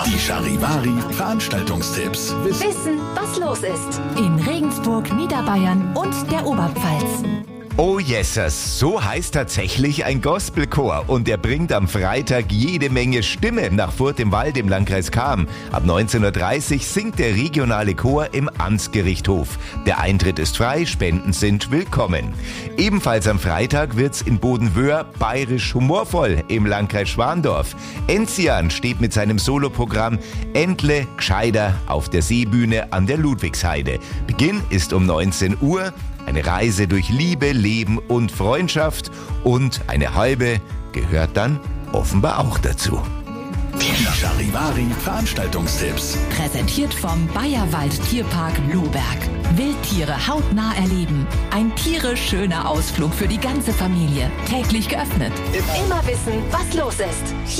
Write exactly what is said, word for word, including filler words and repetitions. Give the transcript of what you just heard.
Die Charivari Veranstaltungstipps. Wissen, was los ist. In Regensburg, Niederbayern und der Oberpfalz. Oh yesers, so heißt tatsächlich ein Gospelchor und er bringt am Freitag jede Menge Stimme nach Furth im Wald im Landkreis Cham. Ab neunzehn Uhr dreißig singt der regionale Chor im Amtsgerichtshof. Der Eintritt ist frei, Spenden sind willkommen. Ebenfalls am Freitag wird's in Bodenwöhr bayerisch humorvoll im Landkreis Schwandorf. Enzian steht mit seinem Soloprogramm Endle Gscheider auf der Seebühne an der Ludwigsheide. Beginn ist um neunzehn Uhr. Eine Reise durch Liebe, Leben und Freundschaft und eine halbe gehört dann offenbar auch dazu. Die Charivari Veranstaltungstipps. Präsentiert vom Bayerwald Tierpark Lohberg. Wildtiere hautnah erleben. Ein tierisch schöner Ausflug für die ganze Familie. Täglich geöffnet. Immer wissen, was los ist.